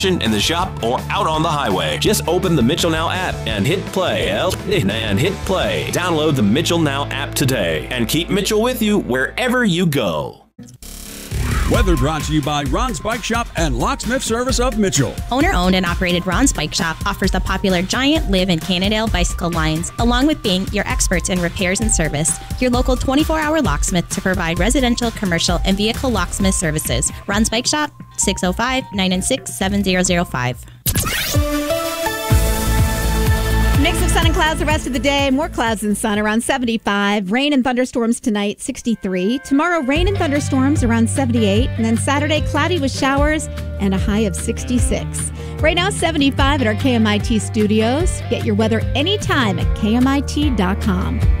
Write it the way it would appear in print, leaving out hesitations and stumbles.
in the shop or out on the highway. Just open the Mitchell Now app and hit play. Download the Mitchell Now app today and keep Mitchell with you wherever you go. Weather brought to you by Ron's Bike Shop and Locksmith Service of Mitchell. Owner-owned and operated Ron's Bike Shop offers the popular Giant, Liv, and Cannondale bicycle lines, along with being your experts in repairs and service. Your local 24-hour locksmith to provide residential, commercial, and vehicle locksmith services. Ron's Bike Shop, 605-996-7005. Mix of sun and clouds the rest of the day. More clouds and sun, around 75. Rain and thunderstorms tonight, 63. Tomorrow, rain and thunderstorms around 78. And then Saturday, cloudy with showers and a high of 66. Right now, 75 at our KMIT studios. Get your weather anytime at KMIT.com.